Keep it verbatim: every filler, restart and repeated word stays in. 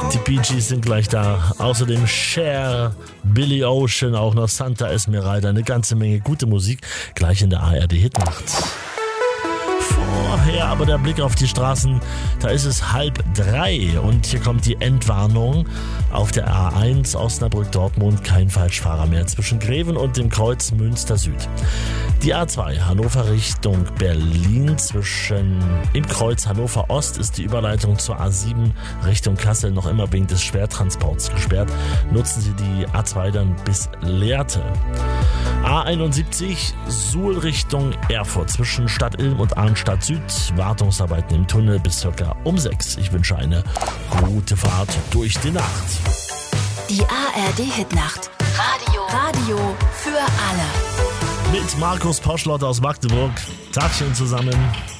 Die Bee Gees sind gleich da. Außerdem Cher, Billy Ocean, auch noch Santa Esmeralda. Eine ganze Menge gute Musik. Gleich in der A R D-Hitnacht. Vorher aber der Blick auf die Straßen. Da ist es halb drei und hier kommt die Endwarnung. Auf der A eins Osnabrück-Dortmund kein Falschfahrer mehr zwischen Greven und dem Kreuz Münster Süd. Die A zwei Hannover Richtung Berlin zwischen im Kreuz Hannover Ost ist die Überleitung zur A sieben Richtung Kassel noch immer wegen des Schwertransports gesperrt. Nutzen Sie die A zwei dann bis Lehrte. A einundsiebzig Suhl Richtung Erfurt zwischen Stadt Ilm und Arnstadt Süd. Wartungsarbeiten im Tunnel bis circa um sechs. Ich wünsche eine gute Fahrt durch die Nacht. Die A R D-Hitnacht. Radio. Radio für alle. Mit Markus Poschlott aus Magdeburg. Tagchen zusammen.